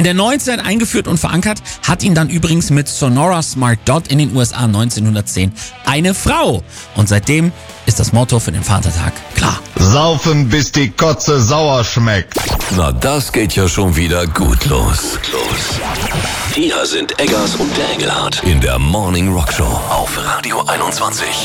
der Neuzeit eingeführt und verankert hat ihn dann übrigens mit Sonora Smart Dot in den USA 1910 eine Frau. Und seitdem ist das Motto für den Vatertag klar. Saufen, bis die Kotze sauer schmeckt. Na, das geht ja schon wieder gut los. Hier sind Eggers und der Engelhardt in der Morning Rock Show auf Radio 21.